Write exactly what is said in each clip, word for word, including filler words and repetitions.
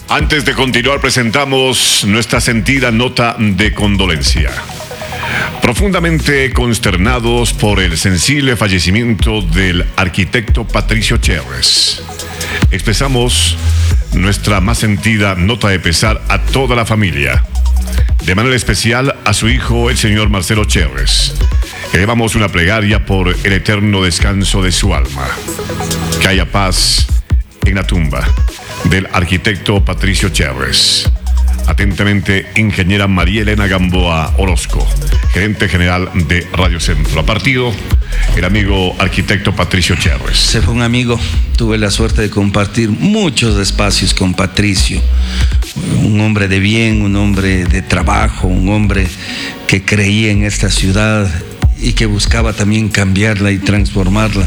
Antes de continuar, presentamos nuestra sentida nota de condolencia. Profundamente consternados por el sensible fallecimiento del arquitecto Patricio Cherres, expresamos nuestra más sentida nota de pesar a toda la familia, de manera especial a su hijo, el señor Marcelo Cherres. Elevamos una plegaria por el eterno descanso de su alma. Que haya paz en la tumba del arquitecto Patricio Cherres. Atentamente, ingeniera María Elena Gamboa Orozco, gerente general de Radio Centro. A partido, el amigo arquitecto Patricio Cherres. Se fue un amigo, tuve la suerte de compartir muchos espacios con Patricio. Un hombre de bien, un hombre de trabajo, un hombre que creía en esta ciudad y que buscaba también cambiarla y transformarla.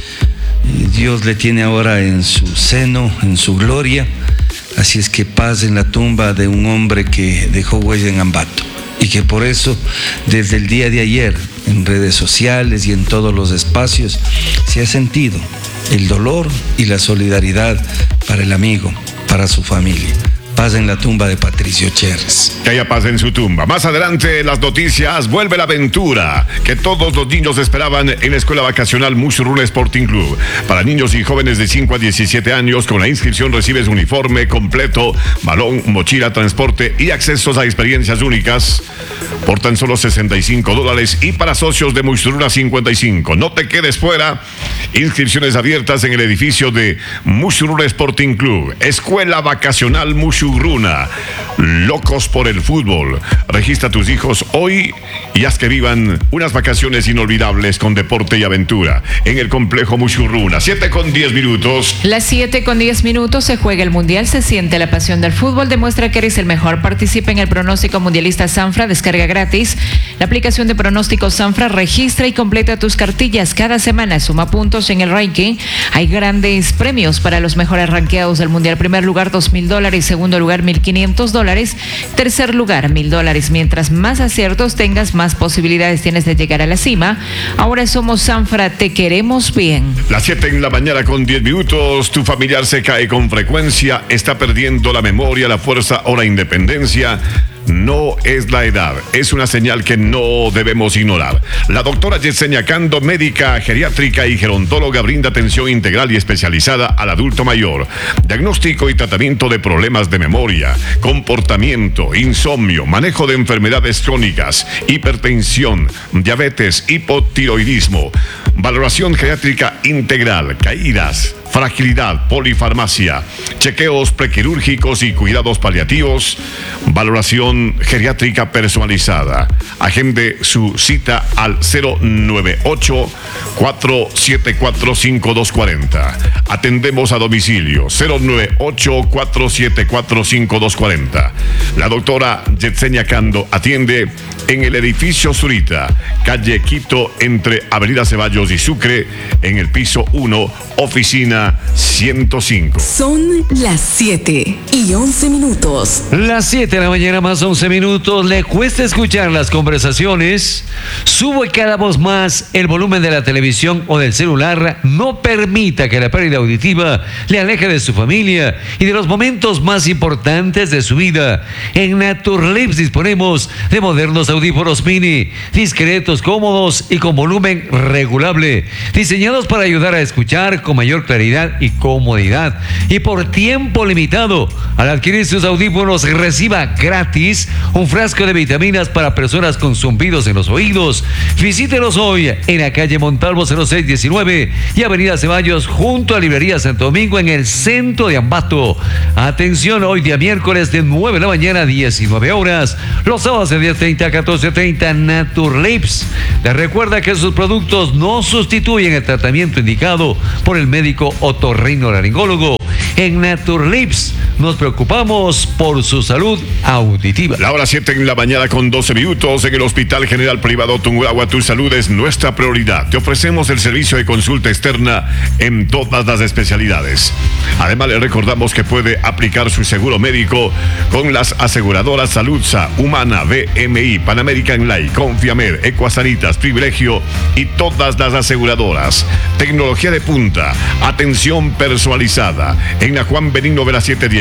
Dios le tiene ahora en su seno, en su gloria, así es que paz en la tumba de un hombre que dejó huella en Ambato y que por eso desde el día de ayer en redes sociales y en todos los espacios se ha sentido el dolor y la solidaridad para el amigo, para su familia. Paz en la tumba de Patricio Cherres. Que haya paz en su tumba. Más adelante, las noticias, vuelve la aventura que todos los niños esperaban en la escuela vacacional Mushuruna Sporting Club. Para niños y jóvenes de cinco a diecisiete años, con la inscripción recibes uniforme completo, balón, mochila, transporte y accesos a experiencias únicas por tan solo sesenta y cinco dólares, y para socios de Mushuruna cincuenta y cinco. No te quedes fuera. Inscripciones abiertas en el edificio de Mushuruna Sporting Club. Escuela vacacional Mushuruna. Runa, locos por el fútbol. Registra a tus hijos hoy y haz que vivan unas vacaciones inolvidables con deporte y aventura en el complejo Mushuruna. siete con diez minutos. Las siete con diez minutos. Se juega el mundial, se siente la pasión del fútbol. Demuestra que eres el mejor. Participa en el pronóstico mundialista Sanfra. Descarga gratis la aplicación de pronóstico Sanfra. Registra y completa tus cartillas. Cada semana suma puntos en el ranking. Hay grandes premios para los mejores rankeados del mundial. Primer lugar, dos mil dólares. Segundo lugar, mil quinientos dólares. Tercer lugar, mil dólares. Mientras más aciertos tengas, más posibilidades tienes de llegar a la cima. Ahora somos Sanfra, te queremos bien. Las siete en la mañana con diez minutos. Tu familiar se cae con frecuencia, está perdiendo la memoria, la fuerza o la independencia. No es la edad, es una señal que no debemos ignorar. La doctora Yesenia Cando, médica geriátrica y gerontóloga, brinda atención integral y especializada al adulto mayor. Diagnóstico y tratamiento de problemas de memoria, comportamiento, insomnio, manejo de enfermedades crónicas, hipertensión, diabetes, hipotiroidismo. Valoración geriátrica integral, caídas, fragilidad, polifarmacia, chequeos prequirúrgicos y cuidados paliativos. Valoración geriátrica personalizada. Agende su cita al cero nueve ocho, cuatro siete cuatro, cinco dos cuatro cero. Atendemos a domicilio cero nueve ocho, cuatro siete cuatro, cinco dos cuatro cero. La doctora Yesenia Cando atiende en el edificio Zurita, calle Quito, entre Avenida Ceballos y Sucre, en el piso uno, oficina ciento cinco. Son las siete y once minutos. Las siete de la mañana más once minutos. ¿Le cuesta escuchar las conversaciones? Sube cada voz más el volumen de la televisión o del celular. No permita que la pérdida auditiva le aleje de su familia y de los momentos más importantes de su vida. En Naturlips disponemos de modernos audífonos mini, discretos, cómodos y con volumen regulable, diseñados para ayudar a escuchar con mayor claridad y comodidad. Y por tiempo limitado, al adquirir sus audífonos, reciba gratis un frasco de vitaminas para personas con zumbidos en los oídos. Visítenos hoy en la calle Montalvo cero seis diecinueve y Avenida Ceballos, junto a Librería Santo Domingo, en el centro de Ambato. Atención, hoy día miércoles de nueve de la mañana a diecinueve horas, los sábados de diez treinta a catorce treinta. Naturlips les recuerda que sus productos no sustituyen el tratamiento indicado por el médico otorrinolaringólogo. En Naturlips nos preocupamos por su salud auditiva. La hora siete en la mañana con doce minutos. En el Hospital General Privado Tungurahua, tu salud es nuestra prioridad. Te ofrecemos el servicio de consulta externa en todas las especialidades. Además, le recordamos que puede aplicar su seguro médico con las aseguradoras Saludsa, Humana, B M I, Pan American Life, Confiamed, Ecuasanitas, Privilegio y todas las aseguradoras. Tecnología de punta, atención personalizada. En la Juan Benigno Vera siete dieciocho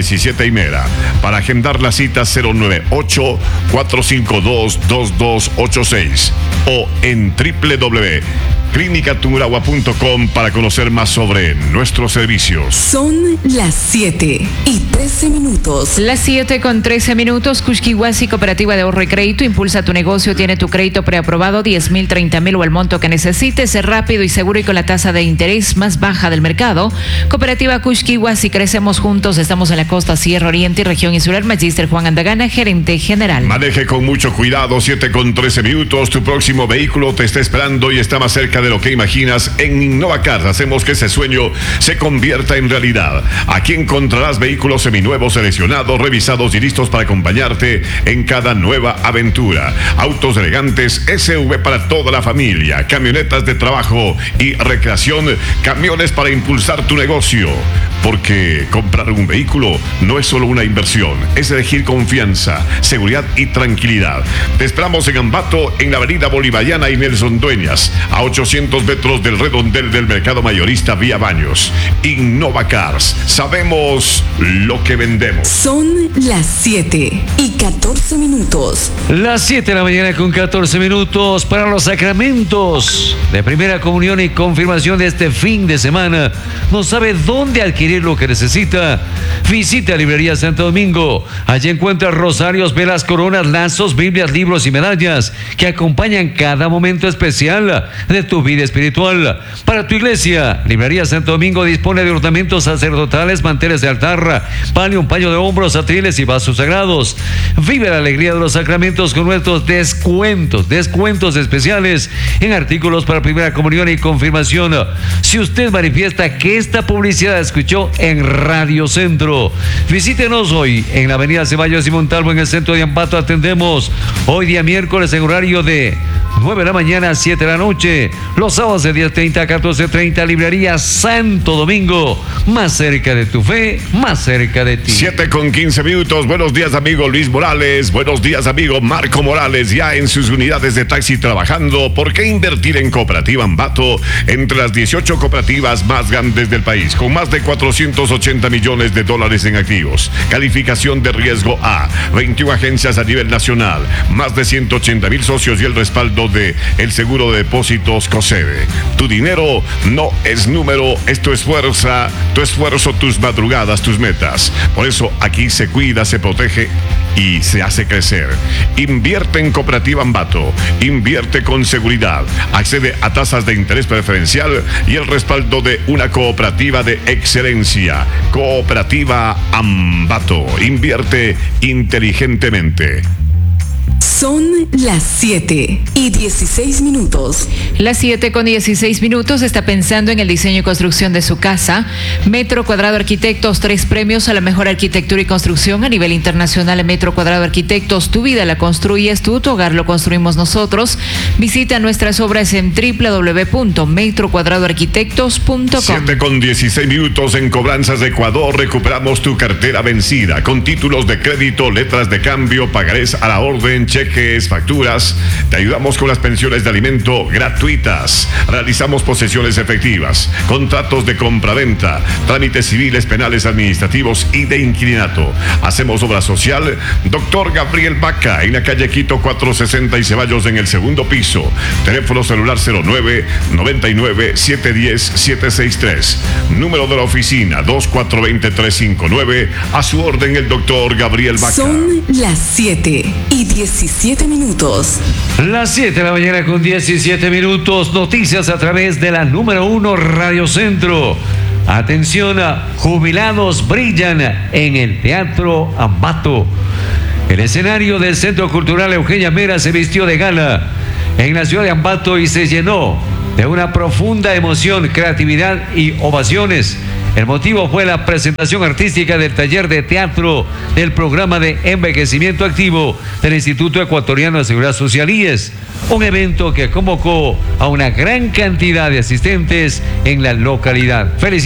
diecisiete y Mera. Para agendar la cita cero nueve ocho, cuatro cinco dos, dos dos ocho seis o en doble u doble u doble u punto clínica tumuragua punto com para conocer más sobre nuestros servicios. Son las siete y trece minutos. Las siete con trece minutos. Kushkiwasi Cooperativa de Ahorro y Crédito impulsa tu negocio. Tiene tu crédito preaprobado, diez mil, treinta mil o el monto que necesites. Es rápido y seguro y con la tasa de interés más baja del mercado. Cooperativa Kushkiwasi, crecemos juntos. Estamos en la costa Sierra Oriente y región insular. Magíster Juan Andagana, gerente general. Maneje con mucho cuidado. Siete con trece minutos. Tu próximo vehículo te está esperando y está más cerca de lo que imaginas. En InnovaCars hacemos que ese sueño se convierta en realidad. Aquí encontrarás vehículos seminuevos seleccionados, revisados y listos para acompañarte en cada nueva aventura. Autos elegantes, S U V para toda la familia, camionetas de trabajo y recreación, camiones para impulsar tu negocio. Porque comprar un vehículo no es solo una inversión, es elegir confianza, seguridad y tranquilidad. Te esperamos en Ambato, en la avenida Bolivariana y Nelson Dueñas, a ochocientos metros del redondel del mercado mayorista Vía Baños. InnovaCars, sabemos lo que vendemos. Son las siete y catorce minutos. Las siete de la mañana con catorce minutos para los sacramentos de primera comunión y confirmación de este fin de semana. ¿No sabe dónde adquirir lo que necesita? Visita Librería Santo Domingo. Allí encuentra rosarios, velas, coronas, lazos, Biblias, libros y medallas que acompañan cada momento especial de tu vida espiritual. Para tu iglesia, Librería Santo Domingo dispone de ornamentos sacerdotales, manteles de altar, palio, un paño de hombros, atriles y vasos sagrados. Vive la alegría de los sacramentos con nuestros descuentos, descuentos especiales en artículos para primera comunión y confirmación. Si usted manifiesta que esta publicidad escuchó en Radio Centro, visítenos hoy en la avenida Ceballos y Montalvo en el centro de Ambato. Atendemos hoy día miércoles en horario de nueve de la mañana a siete de la noche. Los sábados de diez treinta a catorce treinta. Librería Santo Domingo, más cerca de tu fe, más cerca de ti. siete con quince minutos. Buenos días, amigo Luis Morales. Buenos días, amigo Marco Morales. Ya en sus unidades de taxi trabajando. ¿Por qué invertir en Cooperativa Ambato? Entre las dieciocho cooperativas más grandes del país, con más de cuatrocientos ochenta millones de dólares en activos. Calificación de riesgo A. veintiuna agencias a nivel nacional. Más de ciento ochenta mil socios y el respaldo de el seguro de depósitos COSEDE. Tu dinero no es número, es tu esfuerzo, tu esfuerzo, tus madrugadas, tus metas. Por eso aquí se cuida, se protege y se hace crecer. Invierte en Cooperativa Ambato. Invierte con seguridad. Accede a tasas de interés preferencial y el respaldo de una cooperativa de excelencia. Cooperativa Ambato. Invierte inteligentemente. Son las siete y dieciséis minutos. Las siete con dieciséis minutos. Está pensando en el diseño y construcción de su casa. Metro Cuadrado Arquitectos, tres premios a la mejor arquitectura y construcción a nivel internacional. En Metro Cuadrado Arquitectos, tu vida la construyes tú, tu hogar lo construimos nosotros. Visita nuestras obras en doble u doble u doble u punto metro cuadrado arquitectos punto com. siete con dieciséis minutos. En Cobranzas de Ecuador recuperamos tu cartera vencida con títulos de crédito, letras de cambio, pagarés a la orden, cheques, facturas. Te ayudamos con las pensiones de alimento gratuitas. Realizamos posesiones efectivas, contratos de compraventa, trámites civiles, penales, administrativos y de inquilinato. Hacemos obra social. Doctor Gabriel Vaca, en la calle Quito cuatrocientos sesenta y Ceballos, en el segundo piso. Teléfono celular cero nueve, noventa y nueve, setecientos diez, setecientos sesenta y tres. Número de la oficina dos cuatro dos cero, tres cinco nueve. A su orden el doctor Gabriel Vaca. Son las siete y diecisiete minutos. Las siete de la mañana con diecisiete minutos. Noticias a través de la número uno Radio Centro. Atención, jubilados brillan en el Teatro Ambato. El escenario del Centro Cultural Eugenia Mera se vistió de gala en la ciudad de Ambato y se llenó de una profunda emoción, creatividad y ovaciones. El motivo fue la presentación artística del taller de teatro del programa de envejecimiento activo del Instituto Ecuatoriano de Seguridad Social I E S, un evento que convocó a una gran cantidad de asistentes en la localidad. Felicidades.